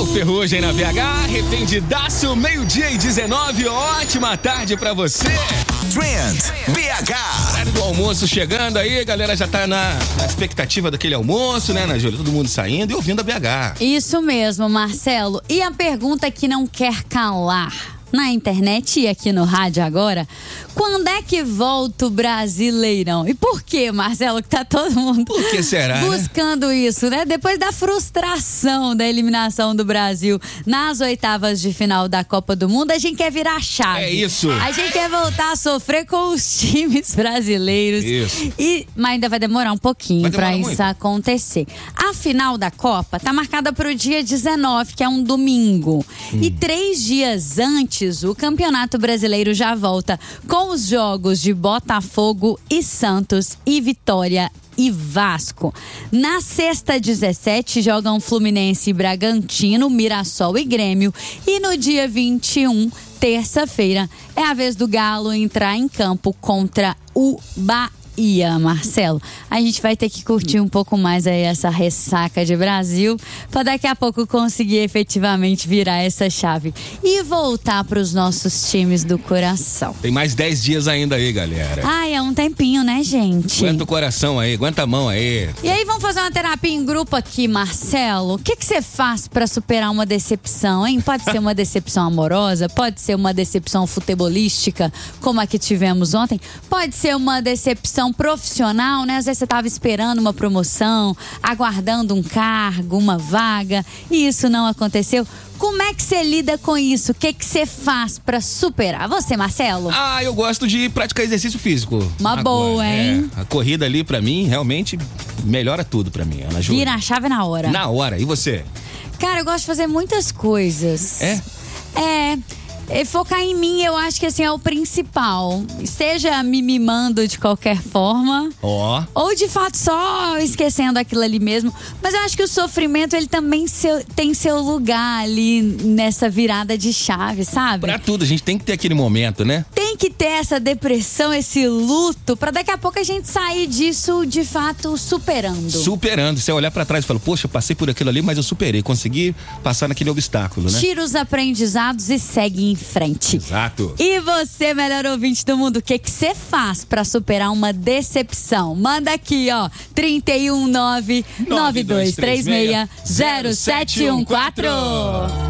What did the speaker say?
Ferrugem na BH, arrependidaço, 12:19, ótima tarde pra você. Trend BH. Horário do almoço chegando aí, a galera já tá na expectativa daquele almoço, né, Ana Júlia? Todo mundo saindo e ouvindo a BH. Isso mesmo, Marcelo. E a pergunta que não quer calar na internet e aqui no rádio agora: quando é que volta o Brasileirão? E por que, Marcelo, que tá todo mundo Por que será, buscando isso, né? Depois da frustração da eliminação do Brasil nas oitavas de final da Copa do Mundo, a gente quer virar a chave. É isso. A gente quer voltar a sofrer com os times brasileiros. Isso. Mas ainda vai demorar um pouquinho para isso muito acontecer. A final da Copa tá marcada para o dia 19, que é um domingo. E 3 dias antes, o Campeonato Brasileiro já volta com os jogos de Botafogo e Santos e Vitória e Vasco. Na sexta, 17, jogam Fluminense e Bragantino, Mirassol e Grêmio. E no dia 21, terça-feira, é a vez do Galo entrar em campo contra o Bahia, Marcelo. A gente vai ter que curtir um pouco mais aí essa ressaca de Brasil para daqui a pouco conseguir efetivamente virar essa chave e voltar para os nossos times do coração. Tem mais 10 dias ainda aí, galera. Ai, é um tempinho, né, gente? Aguenta o coração aí, aguenta a mão aí. E aí, vamos fazer uma terapia em grupo aqui, Marcelo. O que você faz para superar uma decepção, hein? Pode ser uma decepção amorosa, pode ser uma decepção futebolística, como a que tivemos ontem, pode ser uma decepção profissional, né? Às vezes você estava esperando uma promoção, aguardando um cargo, uma vaga, e isso não aconteceu. Como é que você lida com isso? O que você faz pra superar? Você, Marcelo? Eu gosto de praticar exercício físico. Uma boa, hein? A corrida ali, pra mim, realmente melhora tudo pra mim, Ana Júlia. Vira a chave na hora. Na hora. E você? Cara, eu gosto de fazer muitas coisas. É? Focar em mim, eu acho que assim é o principal. Seja me mimando de qualquer forma, ou de fato só esquecendo aquilo ali mesmo. Mas eu acho que o sofrimento, ele também tem seu lugar ali nessa virada de chave, sabe? Pra tudo, a gente tem que ter aquele momento, né? Tem que ter essa depressão, esse luto, pra daqui a pouco a gente sair disso de fato superando. Superando. Você olhar pra trás e falar, poxa, eu passei por aquilo ali, mas eu superei, consegui passar naquele obstáculo, né? Tira os aprendizados e segue em frente. Exato. E você, melhor ouvinte do mundo, o que você faz pra superar uma decepção? Manda aqui, ó, 319-9236-0714.